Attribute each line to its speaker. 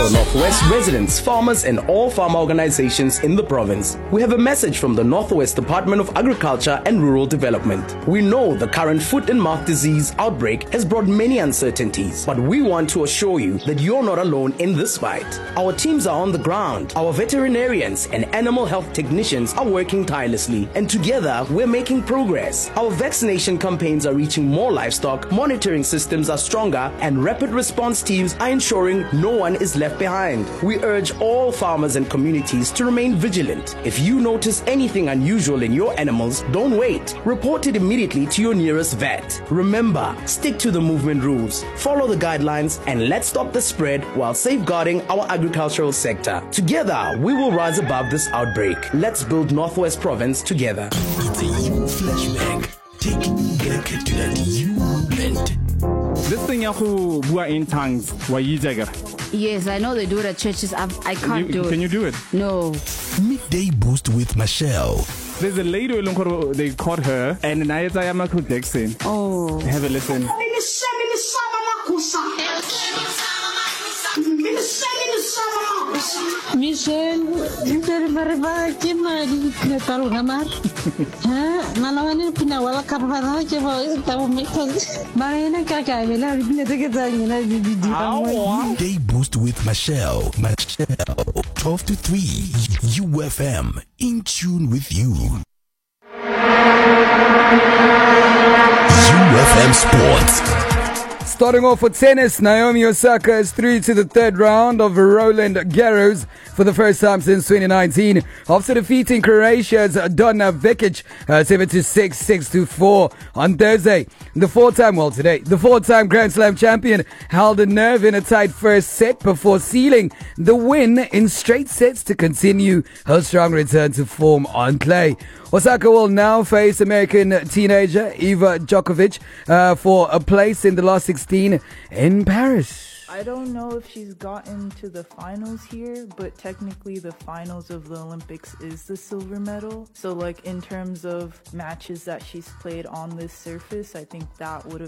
Speaker 1: the Northwest residents, farmers and all farmer organizations in the province. We have a message from the Northwest Department of Agriculture and Rural Development. We know the current foot and mouth disease outbreak has brought many uncertainties, but we want to assure you that you're not alone in this fight. Our teams are on the ground. Our veterinarians and animal health technicians are working tirelessly, and together we're making progress. Our vaccination campaigns are reaching more livestock, monitoring systems are stronger, and rapid response teams are ensuring no one is left behind. We urge all farmers and communities to remain vigilant. If you notice anything unusual in your animals, don't wait. Report it immediately to your nearest vet. Remember, stick to the movement rules, follow the guidelines, and let's stop the spread while safeguarding our agricultural sector. Together, we will rise above this outbreak. Let's build Northwest Province together.
Speaker 2: It's a you flashback. Taking back to that you moment.
Speaker 3: This thing yahu bua in tongues, wayijagger.
Speaker 4: Yes, I know they do it at churches. I can't do it.
Speaker 3: Can you do it?
Speaker 4: No.
Speaker 2: Midday Boost with Michelle.
Speaker 3: There's a lady they caught her, and Nayata Yamaku Jackson.
Speaker 4: Oh.
Speaker 3: Have a listen.
Speaker 5: Michelle, dari mereka cuma di taruh kamar. Malam ini punya wala kamar aja bawa tahu mereka. Mana kakak bela punya tegaknya di
Speaker 2: Day Boost with Michelle. 12 to 3. UFM in tune with you. UFM Sports.
Speaker 6: Starting off with tennis, Naomi Osaka is through to the third round of Roland Garros for the first time since 2019 after defeating Croatia's Donna Vekic 7-6, 6-4 on Thursday. The four-time Grand Slam champion held a nerve in a tight first set before sealing the win in straight sets to continue her strong return to form on clay. Osaka will now face American teenager Eva Djokovic for a place in the last 16 in Paris.
Speaker 7: I don't know if she's gotten to the finals here, but technically the finals of the Olympics is the silver medal. So like in terms of matches that she's played on this surface, I think that would have